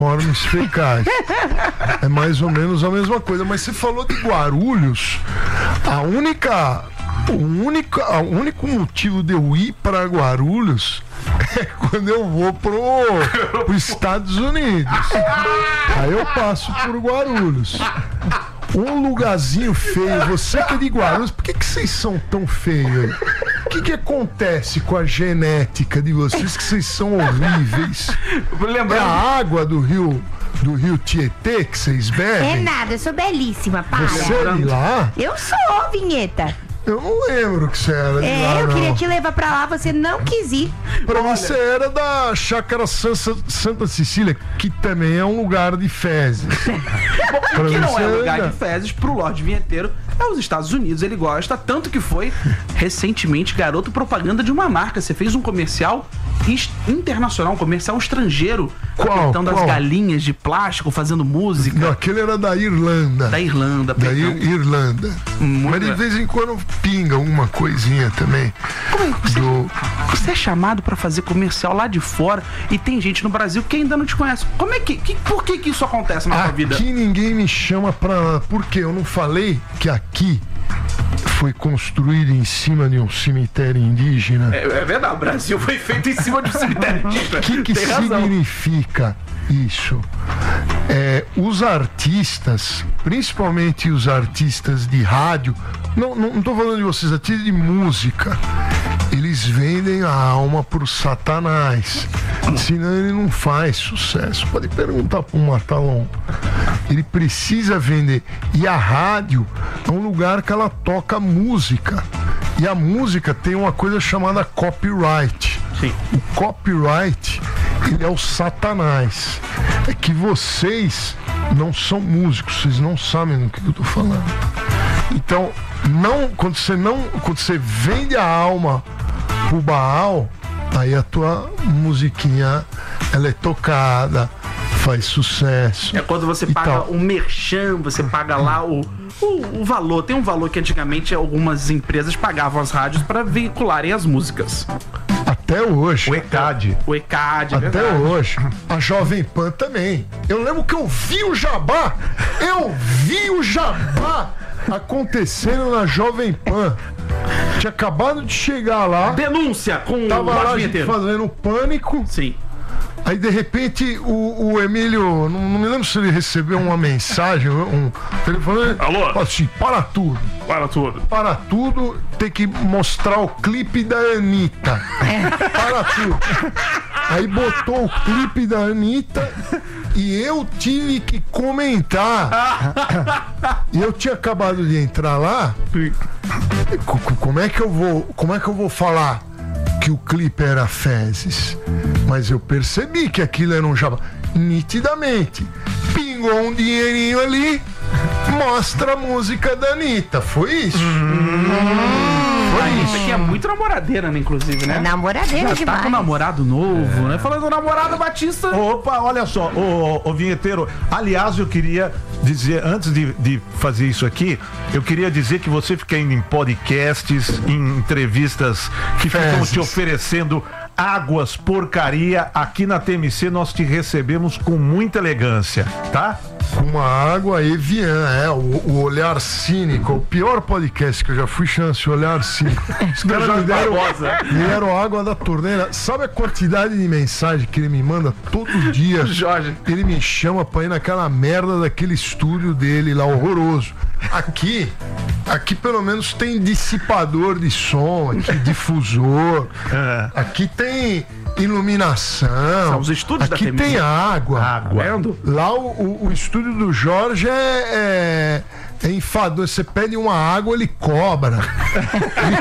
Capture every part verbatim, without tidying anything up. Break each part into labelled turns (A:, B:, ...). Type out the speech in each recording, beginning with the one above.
A: formas fecais. É mais ou menos a mesma coisa. Mas você falou de Guarulhos. A única, o único, o único motivo de eu ir para Guarulhos é quando eu vou pro, pro Estados Unidos. Aí eu passo por Guarulhos. Um lugarzinho feio. Você que é de Guarulhos, por que, que vocês são tão feios? O que, que acontece com a genética de vocês que vocês são horríveis? É a água do rio, do rio Tietê que vocês bebem?
B: É nada, eu sou belíssima, para.
A: Você é de lá?
B: Eu sou, Vinheta.
A: Eu não lembro que você era de
B: É,
A: lá,
B: eu
A: não.
B: queria te levar pra lá, você não quis ir.
A: Pra mim você era da Chácara Santa, Santa Cecília, que também é um lugar de fezes.
C: Bom, o que não é lugar
A: era...
C: de fezes pro Lorde Vinheteiro é os Estados Unidos. Ele gosta, tanto que foi recentemente garoto propaganda de uma marca. Você fez um comercial internacional, um comercial estrangeiro, apertando as galinhas de plástico, fazendo música.
A: Não, aquele era da Irlanda.
C: Da Irlanda,
A: Da
C: perdão.
A: Ir Irlanda.
C: Muito
A: Mas de
C: bem.
A: vez em quando pinga alguma coisinha também.
C: Como é que você,
A: do...
C: você é chamado pra fazer comercial lá de fora e tem gente no Brasil que ainda não te conhece. Como é que, que por que que isso acontece na sua vida?
A: Aqui ninguém me chama pra... Porque eu não falei que aqui foi construído em cima de um cemitério indígena.
C: É, é verdade, o Brasil foi feito em cima de um cemitério indígena.
A: O que, que
C: Tem razão.
A: significa isso? É, os artistas, principalmente os artistas de rádio, não, não, não tô falando de vocês, artistas de música, eles vendem a alma pro Satanás. Senão ele não faz sucesso. Pode perguntar pro Matalon. Ele precisa vender. E a rádio é um lugar que ela toca música. E a música tem uma coisa chamada copyright.
C: Sim.
A: O copyright, ele é o Satanás. É que vocês não são músicos, vocês não sabem do que eu tô falando. Então, não, quando você não, quando você vende a alma pro Baal, aí a tua musiquinha, ela é tocada, faz sucesso.
C: É quando você
A: e
C: paga
A: tal.
C: um merchan, você paga lá o, o, o valor. Tem um valor que antigamente algumas empresas pagavam as rádios para veicularem as músicas.
A: Até hoje.
D: O E C A D.
C: O E C A D, é
A: Até
C: verdade.
A: hoje. A Jovem Pan também. Eu lembro que eu vi o Jabá. Eu vi o Jabá acontecendo na Jovem Pan. Tinha acabado de chegar lá.
C: Denúncia com
A: Tava
C: o
A: lá
C: Lorde
A: a gente
C: Vinheteiro.
A: fazendo Pânico.
C: Sim.
A: Aí de repente o, o Emílio, não, não me lembro se ele recebeu uma mensagem, um telefone.
C: Alô?
A: Falou assim: para tudo.
C: Para tudo.
A: Para tudo, tem que mostrar o clipe da Anitta. Para tudo. Aí botou o clipe da Anitta e eu tive que comentar. E eu tinha acabado de entrar lá. Co- co- Como é que eu vou, como é que eu vou falar que o clipe era fezes? Mas eu percebi que aquilo era um jabá. Nitidamente. Pingou um dinheirinho ali, mostra a música da Anitta. Foi isso? Foi
C: Isso
A: isso.
C: aqui é muito namoradeira, né, inclusive, né?
B: É namoradeira
C: Já
B: demais.
C: tá com um namorado novo, né? Falando do namorado Batista.
D: Opa, olha só, ô, ô Vinheteiro, aliás, eu queria dizer, antes de, de fazer isso aqui, eu queria dizer que você fica indo em podcasts, em entrevistas que ficam
A: Fezes.
D: te oferecendo águas, porcaria. Aqui na T M C nós te recebemos com muita elegância, tá?
A: Uma água Evian, é, o, o Olhar Cínico, o pior podcast que eu já fui, chance Olhar Cínico. Os caras me deram, me deram água da torneira. Sabe a quantidade de mensagem que ele me manda todo dia?
C: Jorge.
A: Ele me chama pra ir naquela merda daquele estúdio dele lá, horroroso. Aqui, aqui pelo menos tem dissipador de som, aqui difusor, aqui tem iluminação,
C: São os estúdios da
A: aqui
C: T M C.
A: tem água.
D: Água.
C: Tá vendo?
A: Lá o, o- o estúdio do Jorge é, é, é enfadonho. Você pede uma água, ele cobra. Ele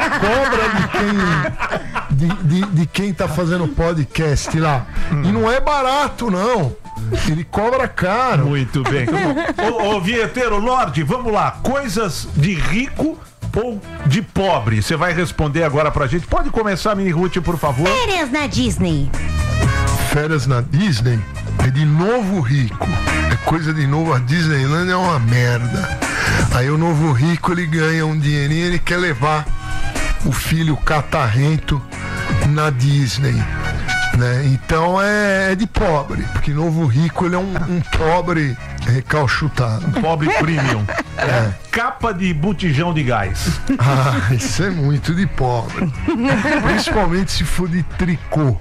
A: cobra de quem, de, de, de quem tá fazendo podcast lá. E não é barato, não. Ele cobra caro.
D: Muito bem. ô, ô Vinheteiro, Lorde, vamos lá. Coisas de rico ou de pobre? Você vai responder agora pra gente. Pode começar, Mini Ruth, por favor.
B: Férias na Disney.
A: Férias na Disney é de novo rico. É coisa de novo. A Disneyland é uma merda. Aí o novo rico, ele ganha um dinheirinho, ele quer levar o filho catarrento na Disney. Né? Então é, é de pobre, porque novo rico ele é um, um pobre recalchutado.
D: Pobre premium.
A: É.
D: Capa de botijão de gás.
A: Ah, isso é muito de pobre. Principalmente se for de tricô.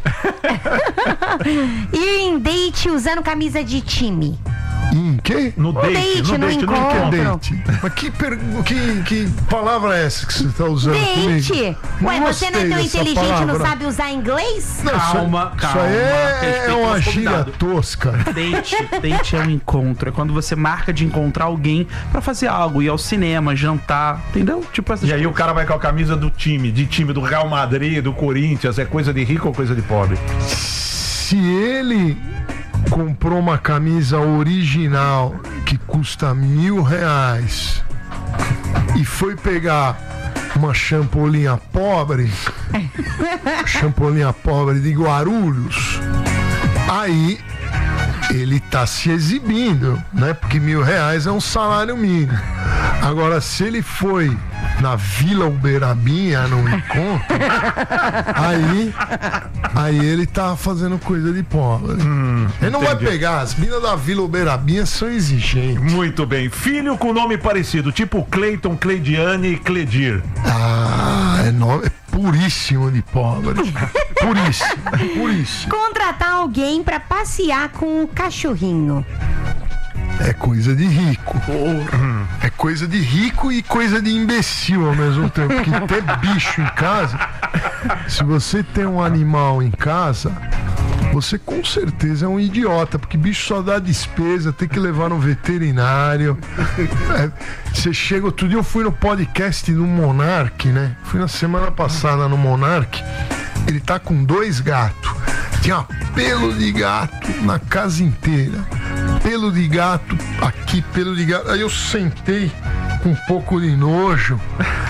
B: Ir em date usando camisa de time.
A: Em quê?
D: No date,
B: date,
D: no
B: no
D: date, no
B: encontro.
D: encontro.
A: Date. Mas que, per... que, que palavra é essa que você está usando
B: Date?
A: comigo?
B: Ué, você não é tão
A: gostei dessa
B: inteligente e não
A: palavra.
B: sabe usar inglês?
A: Não, isso-
C: Calma,
A: isso
C: calma,
A: aí é,
C: respeita
A: é
C: o
A: uma
C: nosso
A: gíria
C: convidado.
A: tosca.
C: Date, date é um encontro. É quando você marca de encontrar alguém pra fazer algo, ir ao cinema, jantar, entendeu? Tipo essas
D: E aí o cara vai com a camisa do time, de time do Real Madrid, do Corinthians, é coisa de rico ou coisa de pobre?
A: Se ele comprou uma camisa original que custa mil reais e foi pegar uma champolinha pobre, champolinha pobre de Guarulhos, aí ele tá se exibindo, né? Porque mil reais é um salário mínimo. Agora, se ele foi na Vila Uberabinha no encontro, aí, aí ele tá fazendo coisa de pobre.
D: Hum,
A: ele não
D: entendi.
A: vai pegar, as minas da Vila Uberabinha são exigentes.
D: Muito bem. Filho com nome parecido, tipo Cleiton, Cleidiane e Cledir.
A: Ah, é, nome, é puríssimo de pobre. Puríssimo, puríssimo.
B: Contratar alguém pra passear com o cachorrinho.
A: É coisa de rico. É coisa de rico e coisa de imbecil ao mesmo tempo. Porque ter bicho em casa, se você tem um animal em casa, você com certeza é um idiota, porque bicho só dá despesa, tem que levar no veterinário. É, você chega, outro dia eu fui no podcast do Monark, né? Fui na semana passada no Monark. Ele tá com dois gatos. Tinha pelo de gato na casa inteira. Pelo de gato aqui, pelo de gato. Aí eu sentei com um pouco de nojo.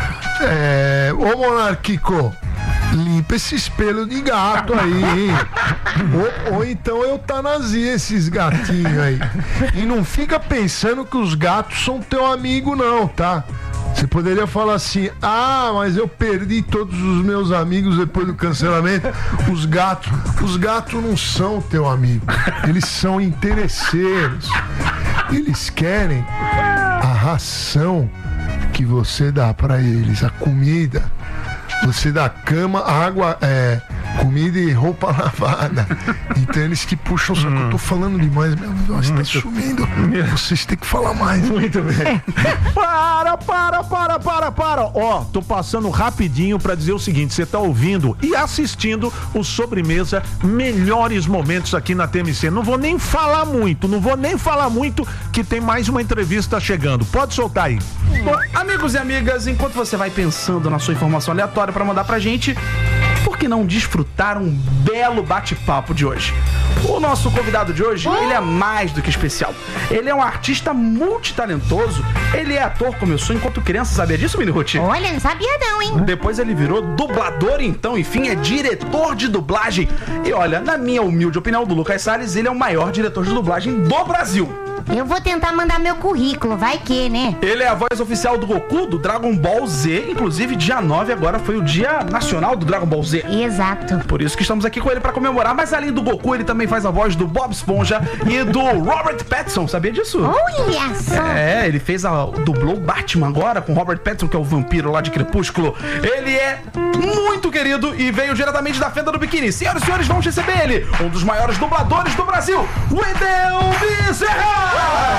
A: É, ô Monarquico, limpa esse espelho de gato aí. ou, ou então eu eutanasia esses gatinhos aí. E não fica pensando que os gatos são teu amigo, não, tá? Você poderia falar assim: ah, mas eu perdi todos os meus amigos depois do cancelamento. Os gatos, os gatos não são teu amigo. Eles são interesseiros. Eles querem a ração que você dá pra eles, a comida. Você dá cama, água, é, comida e roupa lavada. Então eles que puxam, só que eu tô falando demais, meu Deus, tá sumindo. Vocês têm que falar mais.
D: Muito bem. Para, para, para, para, para. Ó, tô passando rapidinho pra dizer o seguinte: você tá ouvindo e assistindo o Sobremesa Melhores Momentos aqui na T M C. Não vou nem falar muito, não vou nem falar muito, que tem mais uma entrevista chegando. Pode soltar aí.
C: Bom, amigos e amigas, enquanto você vai pensando na sua informação aleatória pra mandar pra gente, por que não desfrutar um belo bate-papo de hoje? O nosso convidado de hoje, ele é mais do que especial. Ele é um artista multitalentoso. Ele é ator, começou enquanto criança, sabia disso, Mini Ruth?
B: Olha, não sabia não, hein?
C: Depois ele virou dublador, então, enfim, é diretor de dublagem. E olha, na minha humilde opinião do Lucas Salles, ele é o maior diretor de dublagem do Brasil.
B: Eu vou tentar mandar meu currículo, vai que, né?
C: Ele é a voz oficial do Goku, do Dragon Ball Z. Inclusive, dia nove agora foi o dia nacional do Dragon Ball Z.
B: Exato.
C: Por isso que estamos aqui com ele pra comemorar. Mas além do Goku, ele também faz a voz do Bob Esponja e do Robert Pattinson. Sabia disso?
B: Olha só.
C: É, ele fez a dublou o Batman agora com Robert Pattinson, que é o vampiro lá de Crepúsculo. Ele é muito querido e veio diretamente da Fenda do Biquíni. Senhoras e senhores, vamos receber ele, um dos maiores dubladores do Brasil, Wendel Bezerra!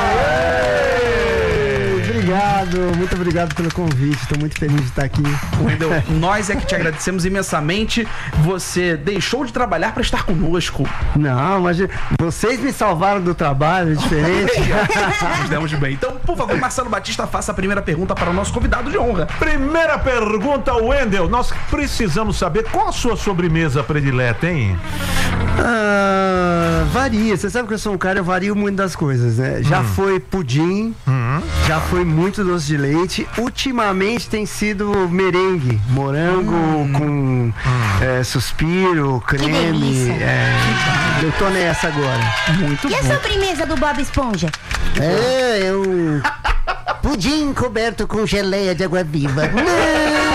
E: Obrigado, muito obrigado pelo convite. Estou muito feliz de estar aqui.
C: Wendel, nós é que te agradecemos imensamente. Você deixou de trabalhar para estar conosco.
E: Não, mas vocês me salvaram do trabalho, é diferente.
C: Nos demos bem. Então, por favor, Marcelo Batista, faça a primeira pergunta para o nosso convidado de honra.
D: Primeira pergunta, Wendel. Nós precisamos saber qual a sua sobremesa predileta, hein?
E: Ah, varia. Você sabe que eu sou um cara, eu vario muito das coisas, né? Já
D: Hum.
E: foi pudim,
D: Hum.
E: já foi muito doce de leite. Ultimamente tem sido merengue, morango com é, suspiro, creme.
B: delícia.
E: É, eu tô nessa agora.
C: Muito
B: E a
C: bom.
B: sobremesa do Bob Esponja?
E: É, é um pudim coberto com geleia de água viva.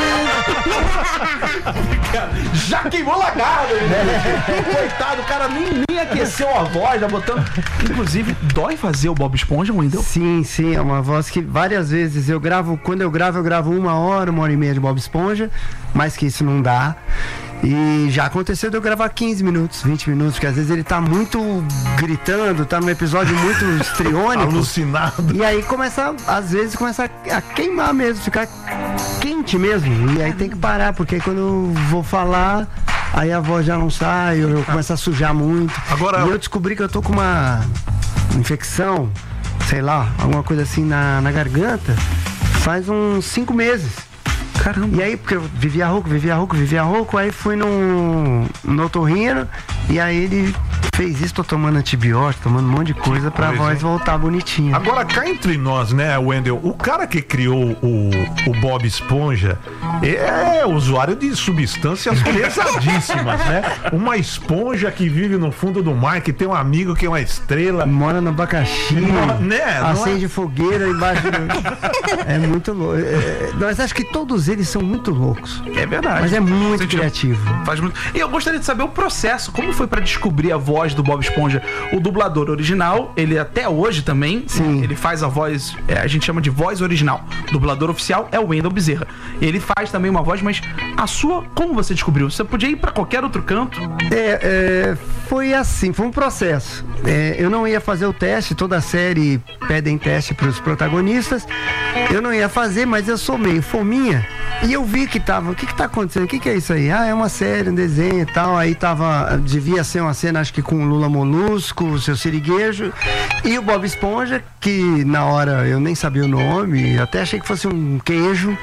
C: Já queimou lagarto, coitado, o cara nem, nem aqueceu a voz, já botando. Inclusive, dói fazer o Bob Esponja, Wendel?
E: Sim, sim, é uma voz que várias vezes eu gravo, quando eu gravo, eu gravo uma hora, uma hora e meia de Bob Esponja, mais que isso não dá. E já aconteceu de eu gravar quinze minutos, vinte minutos, porque às vezes ele tá muito gritando, tá num episódio muito histriônico.
D: Alucinado.
E: E aí começa, às vezes começa a queimar mesmo, ficar quente mesmo. E aí tem que parar, porque aí quando eu vou falar, aí a voz já não sai, eu, eu começo a sujar muito.
D: Agora,
E: e eu descobri que eu tô com uma infecção, sei lá, alguma coisa assim na, na garganta, faz uns cinco meses.
C: Caramba.
E: E aí, porque eu vivia rouco, vivia rouco, vivia rouco, aí fui no, no otorrino, e aí ele fez isso, tô tomando antibiótico, tomando um monte de coisa pra
D: Pois
E: voz
D: é.
E: voltar bonitinha.
D: Agora, cá entre nós, né, Wendel, o cara que criou o, o Bob Esponja é usuário de substâncias pesadíssimas, né? Uma esponja que vive no fundo do mar, que tem um amigo que é uma estrela.
E: Mora no abacaxi,
D: Não, né? Não
E: acende fogueira embaixo do... É muito louco. É, mas acho que todos eles são muito loucos.
C: É verdade.
E: Mas é muito
C: Sentido.
E: criativo.
C: Faz muito. E eu gostaria de saber o processo, como foi pra descobrir a voz do Bob Esponja? O dublador original, ele até hoje também,
E: Sim.
C: ele faz a voz, é, a gente chama de voz original. O dublador oficial é o Wendel Bezerra. Ele faz também uma voz, mas a sua, como você descobriu? Você podia ir pra qualquer outro canto?
E: É, é, foi assim, foi um processo. É, eu não ia fazer o teste, toda a série pedem teste para os protagonistas. Eu não ia fazer, mas eu sou meio fominha. E eu vi que tava, o que que tá acontecendo? O que que é isso aí? Ah, é uma série, um desenho e tal. Aí tava, devia ser uma cena, acho que com o Lula Molusco, o seu Siriguejo e o Bob Esponja, que na hora eu nem sabia o nome, até achei que fosse um queijo.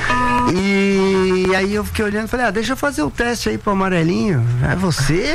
E: E aí eu fiquei olhando e falei, ah, deixa eu fazer o teste aí pro amarelinho. É você?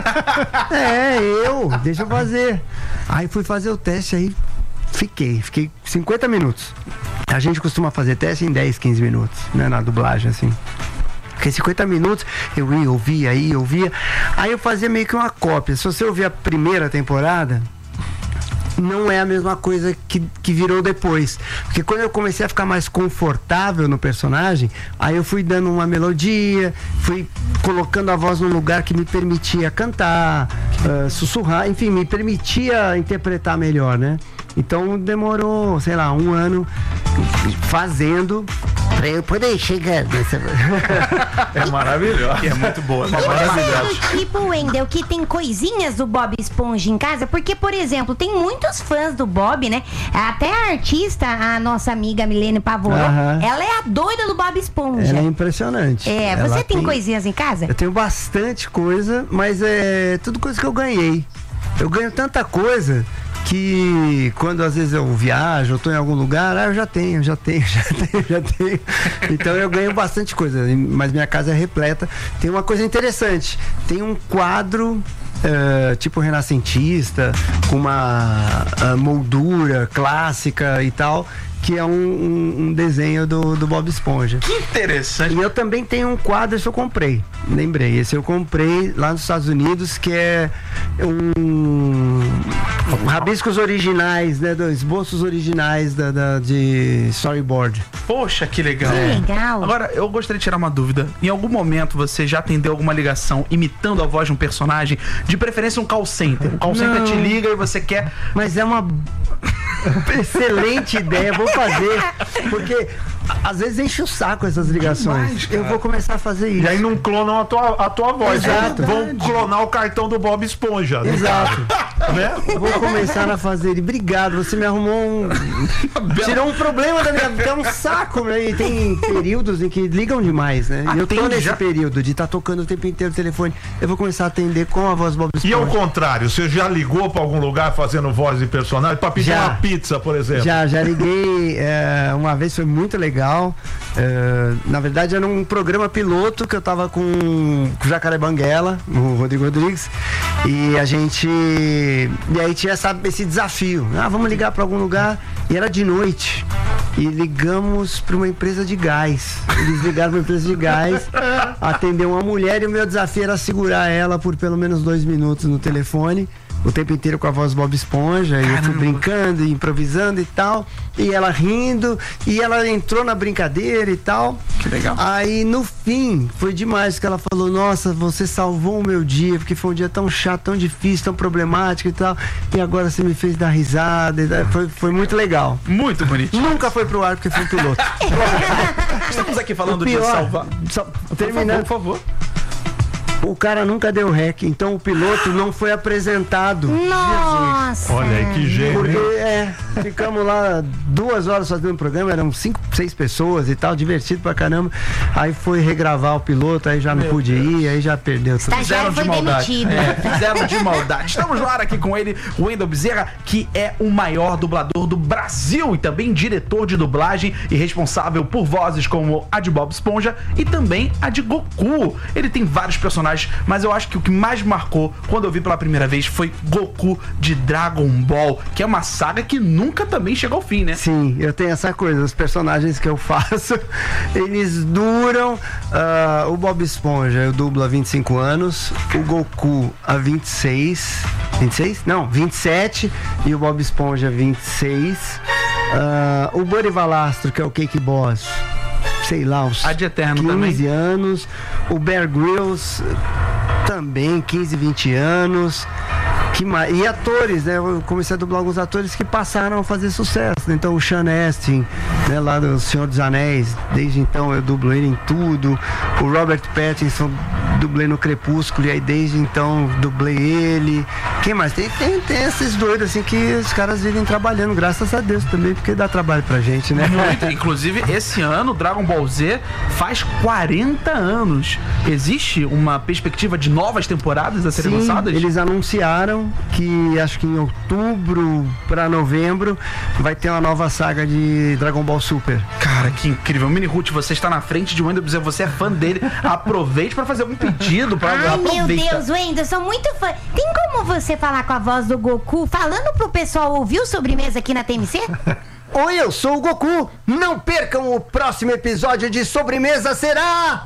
E: É, eu, deixa eu fazer. Aí fui fazer o teste aí, fiquei, fiquei cinquenta minutos. A gente costuma fazer teste em dez, quinze minutos, né, na dublagem, assim. Fiquei cinquenta minutos, eu ia, ouvia, ia, ouvia. Aí eu fazia meio que uma cópia. Se você ouvir a primeira temporada, não é a mesma coisa que, que virou depois. Porque quando eu comecei a ficar mais confortável no personagem, aí eu fui dando uma melodia, fui colocando a voz num lugar que me permitia cantar, uh, sussurrar, enfim, me permitia interpretar melhor, né? Então demorou, sei lá, um ano fazendo pra eu poder chegar nessa...
D: É maravilhoso.
C: É muito boa. É
B: E você é
C: maravilhoso.
B: do tipo, Wendel, que tem coisinhas do Bob Esponja em casa? Porque, por exemplo, tem muitos fãs do Bob, né? Até a artista, a nossa amiga Milene Pavoró,
E: Aham.
B: ela é a doida do Bob Esponja.
E: Ela é impressionante.
B: É,
E: Ela
B: você tem, coisinhas em casa?
E: Eu tenho bastante coisa, mas é tudo coisa que eu ganhei. Eu ganho tanta coisa que quando às vezes eu viajo, eu tô em algum lugar, ah, eu já tenho, já tenho, já tenho, já tenho. Então eu ganho bastante coisa, mas minha casa é repleta. Tem uma coisa interessante, tem um quadro uh, tipo renascentista, com uma uh, moldura clássica e tal, que é um, um, um desenho do, do Bob Esponja.
C: Que interessante.
E: E eu também tenho um quadro, esse eu comprei. Lembrei, esse eu comprei lá nos Estados Unidos, que é um, um rabiscos originais, né? Do, esboços originais da, da, de storyboard.
C: Poxa, que legal.
B: Que legal.
C: Agora, eu gostaria de tirar uma dúvida. Em algum momento você já atendeu alguma ligação imitando a voz de um personagem? De preferência um call center. Um call center
E: Não.
C: te liga e você quer...
E: Mas é uma excelente ideia, vou fazer. Porque às vezes enche o saco essas ligações.
C: Demais, cara.
E: Eu vou começar a fazer isso.
D: E aí não clonam a tua, a tua voz.
E: Exato.
D: Vão clonar o cartão do Bob Esponja. no
E: Exato.
D: caso, né?
E: Eu vou começar a fazer ele. Obrigado, você me arrumou um. Tirou um problema da minha vida. É um saco, né? E tem períodos em que ligam demais, né? E eu tô
C: Atende
E: nesse
C: já?
E: período de estar tá tocando o tempo inteiro o telefone. Eu vou começar a atender com a voz Bob
D: E ao
E: Esponja.
D: contrário, você já ligou pra algum lugar fazendo voz de personagem pra pedir
E: Já.
D: uma pizza, por exemplo?
E: Já, já liguei é, uma vez, foi muito legal. É, na verdade, era um programa piloto que eu tava com, com o Jacaré Banguela, o Rodrigo Rodrigues, e a gente. E aí tinha essa, esse desafio. Ah, vamos ligar pra algum lugar. E era de noite. E ligamos para uma empresa de gás. Eles ligaram para uma empresa de gás, atendeu uma mulher e o meu desafio era segurar ela por pelo menos dois minutos no telefone. o tempo inteiro com a voz do Bob Esponja, e eu fui brincando, e improvisando e tal, e ela rindo, e ela entrou na brincadeira e tal.
C: Que legal.
E: Aí no fim, foi demais que ela falou, nossa, você salvou o meu dia, porque foi um dia tão chato, tão difícil, tão problemático e tal, e agora você me fez dar risada, e foi, foi muito legal.
C: Muito bonito.
E: Nunca foi pro ar porque foi um piloto.
C: Estamos aqui falando
E: pior,
C: de salvar.
E: Só, terminando,
C: por favor.
E: O cara nunca deu rec, então o piloto não foi apresentado.
B: Nossa!
D: Olha aí que gênio.
E: Porque é, ficamos lá duas horas fazendo o programa, eram cinco, seis pessoas e tal, divertido pra caramba. Aí foi regravar o piloto, aí já não
C: Meu
E: pude
C: Deus.
E: ir, aí já perdeu tudo.
B: Estagiário foi demitido.
C: É, fizeram de maldade. Estamos no ar aqui com ele, o Wendel Bezerra, que é o maior dublador do Brasil e também diretor de dublagem e responsável por vozes como a de Bob Esponja e também a de Goku. Ele tem vários personagens, mas eu acho que o que mais marcou quando eu vi pela primeira vez foi Goku de Dragon Ball, que é uma saga que nunca também chegou ao fim, né?
E: Sim, eu tenho essa coisa, os personagens que eu faço, eles duram. Uh, o Bob Esponja eu dublo há vinte e cinco anos, o Goku há vinte e seis. vinte e seis? Não, vinte e sete, e o Bob Esponja vinte e seis. Uh, o Buddy Valastro, que é o Cake Boss, sei lá, uns
C: Ad Eterno
E: quinze
C: também.
E: anos. O Bear Grylls também, quinze, vinte anos. Que mais? E atores, né? Eu comecei a dublar alguns atores que passaram a fazer sucesso. Então o Sean Astin, né, lá do Senhor dos Anéis, desde então eu dublo ele em tudo. O Robert Pattinson, dublei no Crepúsculo, e aí desde então dublei ele. Quem mais? Tem, tem, tem esses doidos assim que os caras vivem trabalhando, graças a Deus também, porque dá trabalho pra gente, né?
C: Muito. Inclusive, esse ano, Dragon Ball Z faz quarenta anos. Existe uma perspectiva de novas temporadas a serem
E: Sim,
C: lançadas?
E: eles anunciaram que acho que em outubro pra novembro vai ter uma nova saga de Dragon Ball Super.
C: Cara, que incrível. Mini Ruth, você está na frente de Wendel Bezerra, você é fã dele. Aproveite para fazer algum pedido. Pra...
B: Ai,
C: Aproveita.
B: meu Deus, Wendel, sou muito fã. Tem como você falar com a voz do Goku, falando pro pessoal ouvir o Sobremesa aqui na T M C?
E: Oi, eu sou o Goku. Não percam o próximo episódio de Sobremesa, será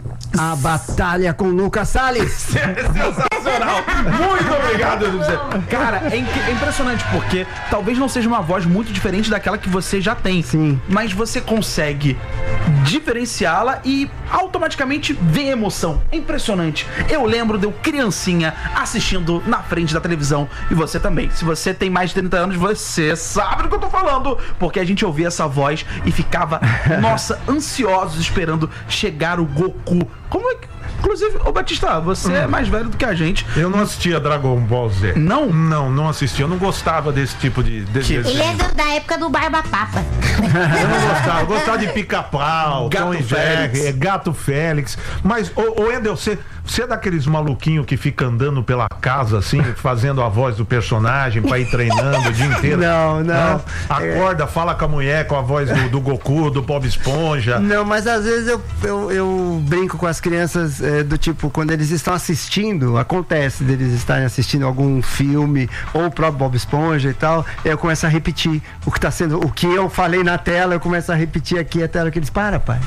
E: a batalha com Lucas Salles.
C: Sensacional. Muito obrigado, Wendel Bezerra. Cara, é, inc- é impressionante porque talvez não seja uma voz muito diferente daquela que você já tem.
E: Sim.
C: Mas você consegue diferenciá-la e automaticamente ver emoção. É impressionante. Eu lembro de eu criancinha assistindo na frente da televisão, e você também. Se você tem mais de trinta anos, você sabe do que eu tô falando, porque a gente ouvia essa voz e ficava, nossa, ansiosos esperando chegar o Goku. Como é que... Inclusive, ô Batista, você é mais velho do que a gente.
D: Eu não assistia Dragon Ball Z.
C: Não?
D: Não, não assistia. Eu não gostava desse tipo de, de
C: Que-
D: desenho.
B: Ele é do- da época do Barba Papa.
D: Eu não gostava. Eu gostava de Pica-Pau,
C: Gato
D: Tom e
C: Félix.
D: Jerry, é, Gato Félix. Mas, ô, ô Wendel, você, você é daqueles maluquinhos que fica andando pela casa, assim, fazendo a voz do personagem pra ir treinando o dia inteiro?
E: Não, não.
D: Hã? Acorda, fala com a mulher, com a voz do, do Goku, do Bob Esponja.
E: Não, mas às vezes eu, eu, eu brinco com as crianças é, do tipo, quando eles estão assistindo, acontece deles estarem assistindo algum filme ou o próprio Bob Esponja e tal, eu começo a repetir o que tá sendo, o que eu falei na tela, eu começo a repetir aqui até a hora que eles, para, pai,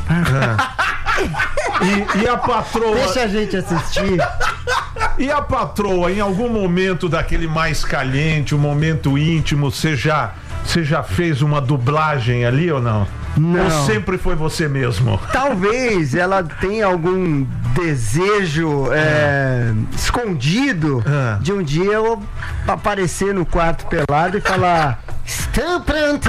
E: para.
D: E, e a patroa.
E: Deixa a gente assistir.
D: E a patroa, em algum momento daquele mais caliente, um momento íntimo, você já, você já fez uma dublagem ali ou não?
E: Não.
D: Ou sempre foi você mesmo?
E: Talvez ela tenha algum desejo é, escondido
D: Ah.
E: de um dia eu aparecer no quarto pelado e falar: estou pronto.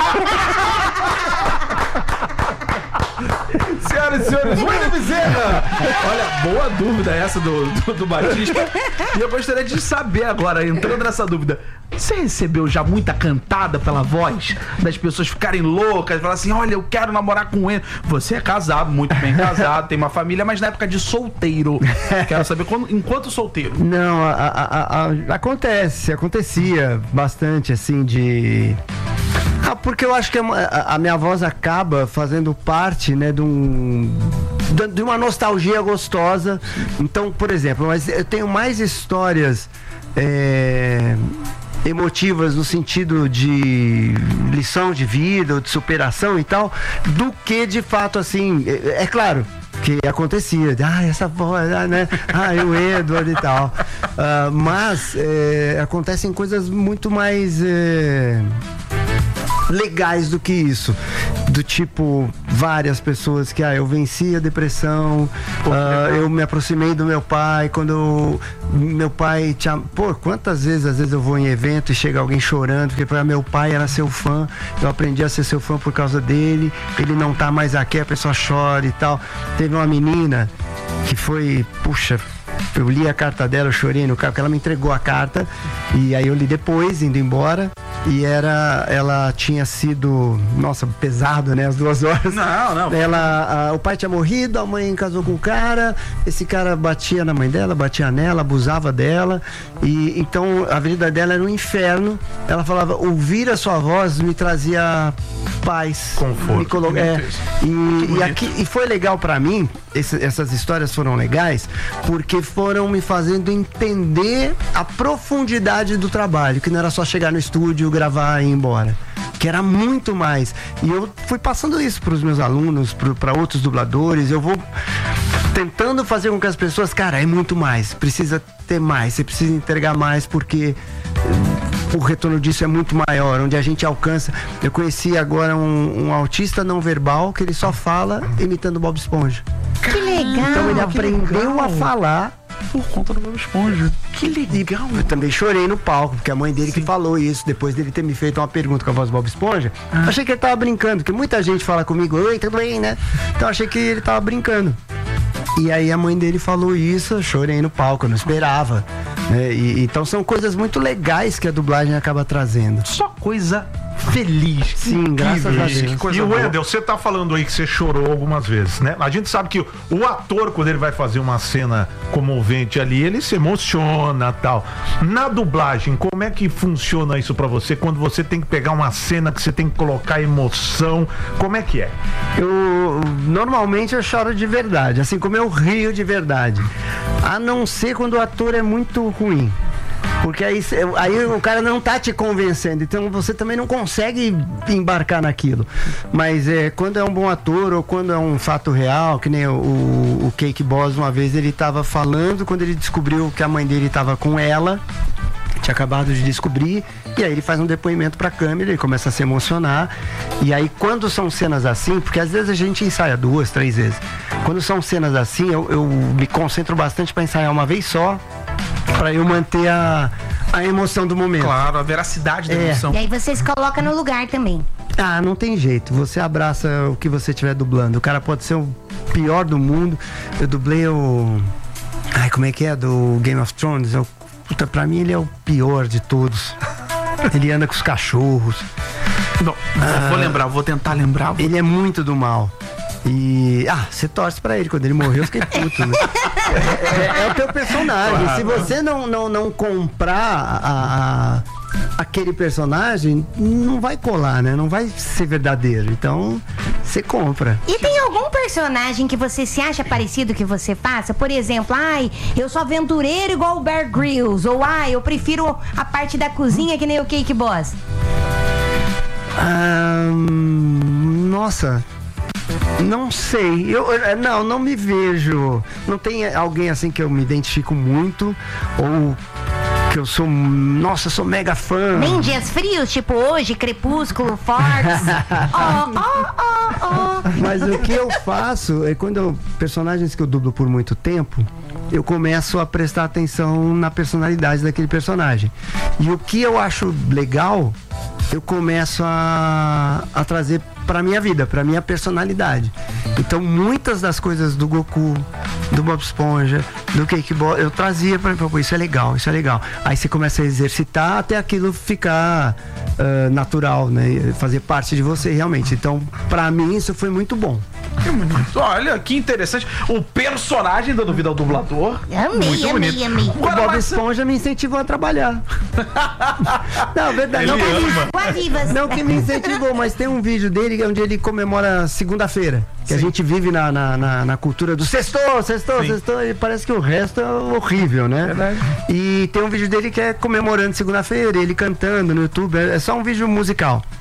C: Senhoras e senhores, Wendel Bezerra! Olha, boa dúvida essa do, do, do Batista. E eu gostaria de saber agora, entrando nessa dúvida, você recebeu já muita cantada pela voz? Das pessoas ficarem loucas, falar assim, olha, eu quero namorar com ele. Você é casado, muito bem casado, tem uma família, mas na época de solteiro. Quero saber, quando, enquanto solteiro.
E: Não, a- a- a- a- acontece, acontecia bastante assim de. Ah, porque eu acho que a, a- a minha voz acaba fazendo parte, né, de um. de- de uma nostalgia gostosa. Então, por exemplo, mas eu tenho mais histórias. é, emotivas no sentido de lição de vida ou de superação e tal, do que de fato assim, é, é claro, que acontecia, ah, essa voz, né? Ah, o Edward e tal. Uh, mas é, acontecem coisas muito mais é, legais do que isso. Do tipo, várias pessoas que, ah, eu venci a depressão, Pô, uh, eu me aproximei do meu pai, quando eu, meu pai tinha... Pô, quantas vezes, às vezes eu vou em evento e chega alguém chorando, porque pra meu pai era seu fã, eu aprendi a ser seu fã por causa dele, ele não tá mais aqui, a pessoa chora e tal. Teve uma menina que foi, puxa... Eu li a carta dela, eu chorei no carro, porque ela me entregou a carta, e aí eu li depois, indo embora, e era, ela tinha sido, nossa, pesado, né, as duas horas.
C: Não, não.
E: Ela, a, o pai tinha morrido, a mãe casou com o cara, esse cara batia na mãe dela, batia nela, abusava dela, e então a vida dela era um inferno. Ela falava, ouvir a sua voz me trazia paz.
D: Conforto.
E: Me colo... é, e, e, aqui, e foi legal pra mim, esse, essas histórias foram legais, porque foram me fazendo entender a profundidade do trabalho, que não era só chegar no estúdio, gravar e ir embora, que era muito mais. E eu fui passando isso para os meus alunos, para outros dubladores. Eu vou tentando fazer com que as pessoas, cara, é muito mais, precisa ter mais, você precisa entregar mais, porque o retorno disso é muito maior, onde a gente alcança. Eu conheci agora um, um autista não verbal que ele só fala imitando Bob Esponja.
B: Que legal!
E: Então ele aprendeu a falar
C: por conta do Bob Esponja. Que legal!
E: Eu também chorei no palco, porque a mãe dele Sim. que falou isso, depois dele ter me feito uma pergunta com a voz do Bob Esponja. Ah. Achei que ele tava brincando, porque muita gente fala comigo, oi, tudo bem, né? Então achei que ele tava brincando. E aí a mãe dele falou isso, eu chorei no palco, eu não esperava. Né? E, então são coisas muito legais que a dublagem acaba trazendo.
C: Só coisa feliz.
E: Sim, graças a Deus.
D: Que coisa e o Wendel, você tá falando aí que você chorou algumas vezes, né? A gente sabe que o, o ator, quando ele vai fazer uma cena comovente ali, ele se emociona e tal. Na dublagem, como é que funciona isso pra você? Quando você tem que pegar uma cena que você tem que colocar emoção, como é que é?
E: Eu, normalmente eu choro de verdade, assim como eu rio de verdade. A não ser quando o ator é muito ruim. Porque aí, aí o cara não tá te convencendo, então você também não consegue embarcar naquilo. Mas é, quando é um bom ator ou quando é um fato real, que nem o, o Cake Boss, uma vez ele tava falando, quando ele descobriu que a mãe dele tava com ela, tinha acabado de descobrir, e aí ele faz um depoimento pra câmera, ele começa a se emocionar. E aí quando são cenas assim, porque às vezes a gente ensaia duas, três vezes, quando são cenas assim, eu, eu me concentro bastante pra ensaiar uma vez só, pra eu manter a, a emoção do momento.
C: Claro, a veracidade da
E: é.
C: emoção.
B: E aí você se coloca no lugar também.
E: Ah, não tem jeito. Você abraça o que você estiver dublando. O cara pode ser o pior do mundo. Eu dublei o... Ai, como é que é? Do Game of Thrones. Eu... Puta, pra mim ele é o pior de todos. Ele anda com os cachorros.
C: Não, ah, vou lembrar, vou tentar lembrar. Vou...
E: Ele é muito do mal. E, ah, você torce pra ele. Quando ele morreu, eu fiquei puto, né? é, é, é o teu personagem. Claro. Se você não, não, não comprar a, a, aquele personagem, não vai colar, né? Não vai ser verdadeiro. Então, você compra.
B: E tem algum personagem que você se acha parecido que você faça? Por exemplo, ai, eu sou aventureiro igual o Bear Grylls. Ou, ai, eu prefiro a parte da cozinha que nem o Cake Boss.
E: Ah, nossa... Não sei, eu não, não me vejo. Não tem alguém assim que eu me identifico muito ou que eu sou, nossa, eu sou mega fã.
B: Nem dias frios, tipo hoje, Crepúsculo, Fortes. oh, oh, oh, oh.
E: Mas o que eu faço é quando eu, personagens que eu dublo por muito tempo, eu começo a prestar atenção na personalidade daquele personagem. E o que eu acho legal, eu começo a, a trazer pra minha vida, pra minha personalidade. Então muitas das coisas do Goku, do Bob Esponja, do Cake Boss, eu trazia pra mim, pô, isso é legal, isso é legal. Aí você começa a exercitar até aquilo ficar uh, natural, né? Fazer parte de você realmente. Então, pra mim, isso foi muito bom.
C: Que bonito. Olha, que interessante. O personagem dando vida ao dublador.
B: Amei,
C: muito
B: amei,
C: bonito.
B: amei.
E: O Bob mas... Esponja me incentivou a trabalhar. Não, verdade.
C: Ele
E: Não,
C: ama.
E: não que me incentivou, mas tem um vídeo dele onde ele comemora segunda-feira. Que Sim. a gente vive na, na, na, na cultura do sextou, sextou, Sim. sextou. E parece que o resto é horrível, né? Verdade. E tem um vídeo dele que é comemorando segunda-feira, ele cantando no YouTube. É só um vídeo musical.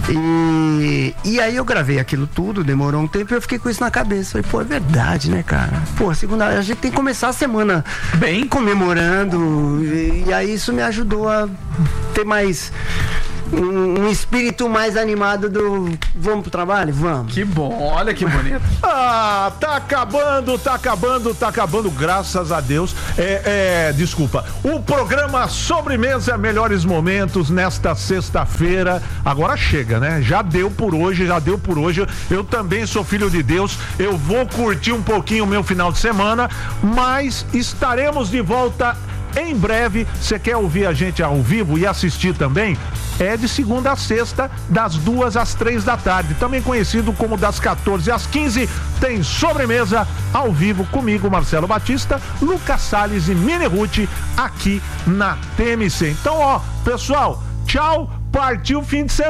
E: E, e aí eu gravei aquilo tudo, demorou um tempo e eu fiquei com isso na cabeça. Falei, pô, é verdade, né, cara? Pô, segunda, a gente tem que começar a semana bem comemorando. E, e aí isso me ajudou a ter mais um, um espírito mais animado do vamos pro trabalho? Vamos.
C: Que bom, olha que bonito.
D: Ah, tá acabando, tá acabando, tá acabando, graças a Deus. É, é, desculpa, o programa Sobremesa Melhores Momentos nesta sexta-feira, agora chega, né? Já deu por hoje, já deu por hoje. Eu também sou filho de Deus, eu vou curtir um pouquinho o meu final de semana, mas estaremos de volta em breve. Você quer ouvir a gente ao vivo e assistir também? É de segunda a sexta, das duas às três da tarde, também conhecido como das quatorze às quinze, tem Sobremesa ao vivo comigo, Marcelo Batista, Lucas Salles e Mini Ruth aqui na T M C. Então, ó, pessoal, tchau, partiu o fim de semana.